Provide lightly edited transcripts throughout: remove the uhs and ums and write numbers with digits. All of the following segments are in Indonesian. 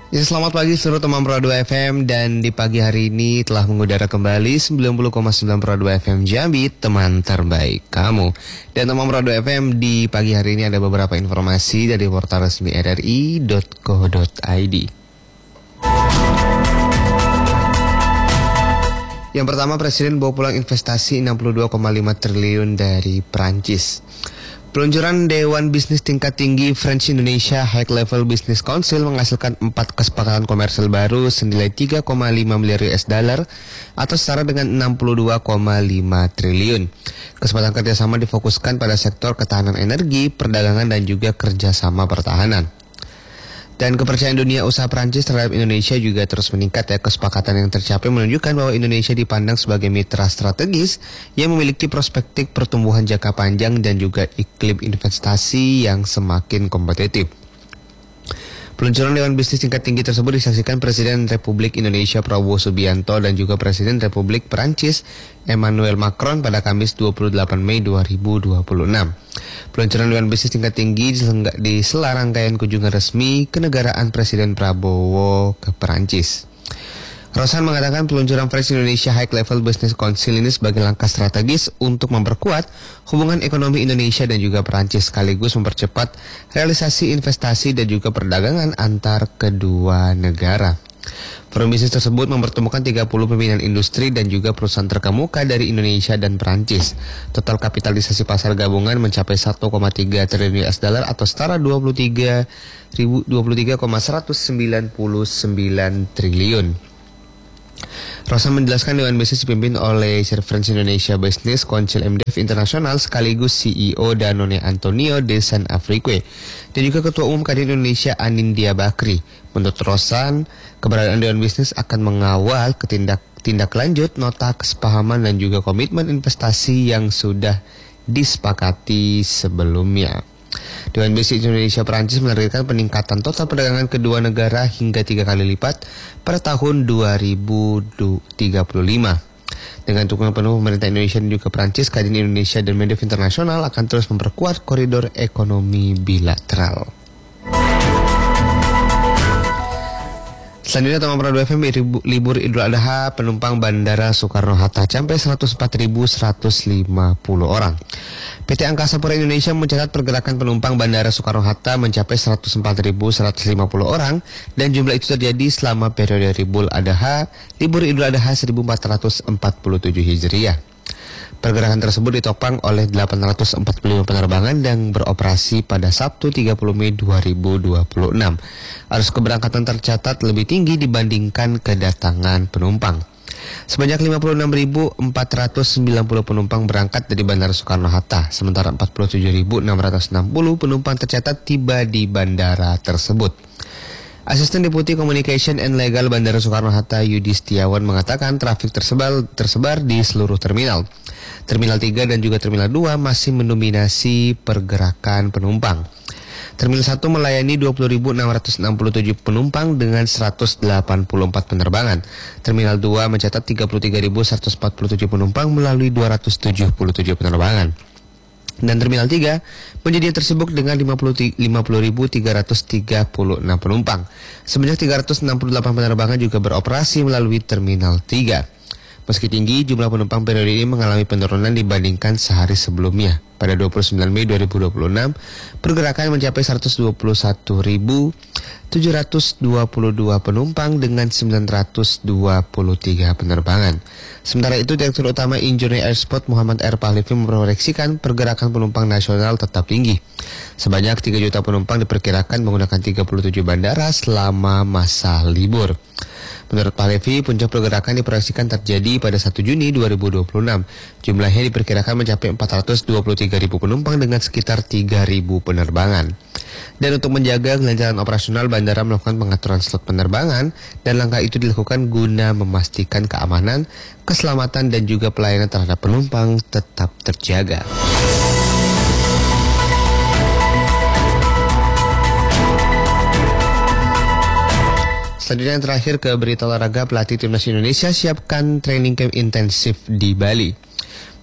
Ya, selamat pagi seluruh teman Pro 2 FM dan di pagi hari ini telah mengudara kembali 90,9 Pro 2 FM Jambi, teman terbaik kamu. Dan teman Pro 2 FM di pagi hari ini ada beberapa informasi dari portal resmi rri.co.id. Yang pertama, Presiden bawa pulang investasi 62,5 triliun dari Prancis. Peluncuran Dewan Bisnis Tingkat Tinggi French Indonesia High Level Business Council menghasilkan 4 kesepakatan komersial baru senilai 3,5 miliar US dollar atau setara dengan 62,5 triliun. Kesempatan kerjasama difokuskan pada sektor ketahanan energi, perdagangan dan juga kerjasama pertahanan. Dan kepercayaan dunia usaha Prancis terhadap Indonesia juga terus meningkat ya. Kesepakatan yang tercapai menunjukkan bahwa Indonesia dipandang sebagai mitra strategis yang memiliki perspektif pertumbuhan jangka panjang dan juga iklim investasi yang semakin kompetitif. Peluncuran Dewan Bisnis Tingkat Tinggi tersebut disaksikan Presiden Republik Indonesia Prabowo Subianto dan juga Presiden Republik Perancis Emmanuel Macron pada Kamis 28 Mei 2026. Peluncuran Dewan Bisnis Tingkat Tinggi di sela rangkaian kunjungan resmi kenegaraan Presiden Prabowo ke Perancis. Rosan mengatakan peluncuran French Indonesia High Level Business Council ini sebagai langkah strategis untuk memperkuat hubungan ekonomi Indonesia dan juga Perancis sekaligus mempercepat realisasi investasi dan juga perdagangan antar kedua negara. Forum bisnis tersebut mempertemukan 30 pimpinan industri dan juga perusahaan terkemuka dari Indonesia dan Perancis. Total kapitalisasi pasar gabungan mencapai 1,3 triliun US dollar atau setara 23,199 triliun. Rosan menjelaskan Dewan Bisnis dipimpin oleh French Indonesia Business Council MDF Internasional sekaligus CEO Danone Antonio de San Afrique dan juga Ketua Umum Kadin Indonesia Anindya Bakri. Menurut Rosan, keberadaan Dewan Bisnis akan mengawal tindak lanjut nota kesepahaman dan juga komitmen investasi yang sudah disepakati sebelumnya. Dewan Bisnis Indonesia Perancis menargetkan peningkatan total perdagangan kedua negara hingga 3 kali lipat pada tahun 2035. Dengan dukungan penuh pemerintah Indonesia dan juga Perancis, Kadin Indonesia dan Medef Internasional akan terus memperkuat koridor ekonomi bilateral. Selanjutnya teman Pro 2 FM, libur Idul Adha penumpang Bandara Soekarno-Hatta capai 104.150 orang. PT Angkasa Pura Indonesia mencatat pergerakan penumpang Bandara Soekarno-Hatta mencapai 104.150 orang dan jumlah itu terjadi selama periode libur Idul Adha 1447 Hijriah. Pergerakan tersebut ditopang oleh 845 penerbangan yang beroperasi pada Sabtu 30 Mei 2026. Arus keberangkatan tercatat lebih tinggi dibandingkan kedatangan penumpang. Sebanyak 56.490 penumpang berangkat dari Bandara Soekarno-Hatta, sementara 47.660 penumpang tercatat tiba di bandara tersebut. Asisten Deputi Communication and Legal Bandara Soekarno-Hatta Yudi Setiawan mengatakan trafik tersebar di seluruh terminal. Terminal 3 dan juga Terminal 2 masih mendominasi pergerakan penumpang. Terminal 1 melayani 20.667 penumpang dengan 184 penerbangan. Terminal 2 mencatat 33.147 penumpang melalui 277 penerbangan. Dan Terminal 3 menjadi yang tersibuk dengan 50.336 penumpang. Sebanyak 368 penerbangan juga beroperasi melalui Terminal 3. Meski tinggi, jumlah penumpang periode ini mengalami penurunan dibandingkan sehari sebelumnya. Pada 29 Mei 2026, pergerakan mencapai 121.722 penumpang dengan 923 penerbangan. Sementara itu, Direktur Utama Injurni Airport Muhammad R. Pahlevi memproyeksikan pergerakan penumpang nasional tetap tinggi. Sebanyak 3 juta penumpang diperkirakan menggunakan 37 bandara selama masa libur. Menurut Pahlevi, puncak pergerakan diproyeksikan terjadi pada 1 Juni 2026. Jumlahnya diperkirakan mencapai 423.000 penumpang dengan sekitar 3.000 penerbangan. Dan untuk menjaga kelancaran operasional, bandara melakukan pengaturan slot penerbangan dan langkah itu dilakukan guna memastikan keamanan, keselamatan dan juga pelayanan terhadap penumpang tetap terjaga. Selanjutnya yang terakhir ke berita olahraga, pelatih timnas Indonesia siapkan training camp intensif di Bali.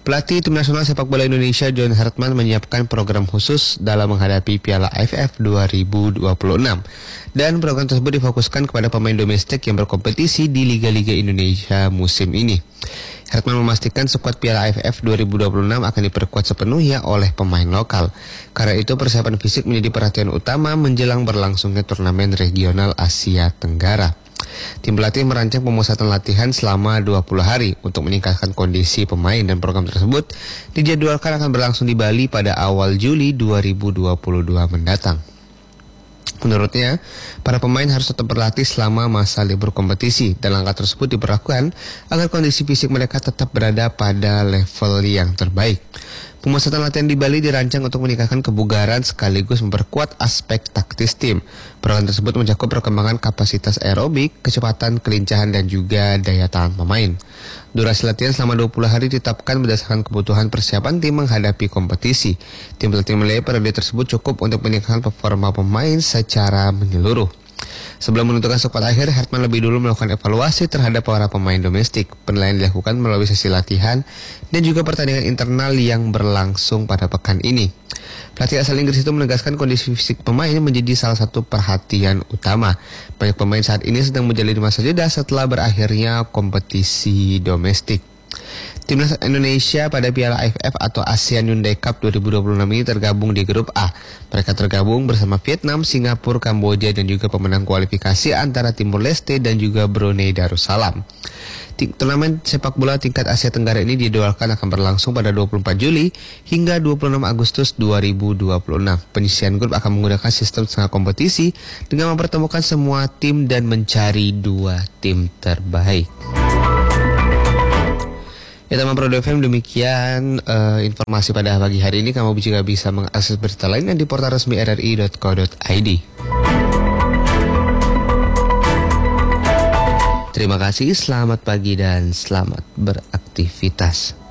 Pelatih Tim Nasional Sepak Bola Indonesia John Hartman menyiapkan program khusus dalam menghadapi Piala AFF 2026. Dan program tersebut difokuskan kepada pemain domestik yang berkompetisi di Liga-Liga Indonesia musim ini. Hartman memastikan skuad Piala AFF 2026 akan diperkuat sepenuhnya oleh pemain lokal. Karena itu persiapan fisik menjadi perhatian utama menjelang berlangsungnya turnamen regional Asia Tenggara. Tim pelatih merancang pemusatan latihan selama 20 hari untuk meningkatkan kondisi pemain, dan program tersebut dijadwalkan akan berlangsung di Bali pada awal Juli 2022 mendatang. Menurutnya, para pemain harus tetap berlatih selama masa libur kompetisi, dan langkah tersebut diberlakukan agar kondisi fisik mereka tetap berada pada level yang terbaik. Pemusatan latihan di Bali dirancang untuk meningkatkan kebugaran sekaligus memperkuat aspek taktis tim. Program tersebut mencakup perkembangan kapasitas aerobik, kecepatan, kelincahan, dan juga daya tahan pemain. Durasi latihan selama 20 hari ditetapkan berdasarkan kebutuhan persiapan tim menghadapi kompetisi. Tim pelatih menilai periode tersebut cukup untuk meningkatkan performa pemain secara menyeluruh. Sebelum menentukan skuad akhir, Hartman lebih dulu melakukan evaluasi terhadap para pemain domestik. Penilaian dilakukan melalui sesi latihan dan juga pertandingan internal yang berlangsung pada pekan ini. Pelatih asal Inggris itu menegaskan kondisi fisik pemain menjadi salah satu perhatian utama. Banyak pemain saat ini sedang menjalani masa jeda setelah berakhirnya kompetisi domestik. Timnas Indonesia pada Piala AFF atau ASEAN Hyundai Cup 2026 ini tergabung di grup A. Mereka tergabung bersama Vietnam, Singapura, Kamboja, dan juga pemenang kualifikasi antara Timur Leste dan juga Brunei Darussalam. Turnamen sepak bola tingkat Asia Tenggara ini dijadwalkan akan berlangsung pada 24 Juli hingga 26 Agustus 2026. Penyisihan grup akan menggunakan sistem setengah kompetisi dengan mempertemukan semua tim dan mencari 2 tim terbaik. Ya, teman Pro FM, demikian informasi pada pagi hari ini. Kamu juga bisa mengakses berita lainnya di portal resmi rri.co.id. Terima kasih, selamat pagi dan selamat beraktivitas.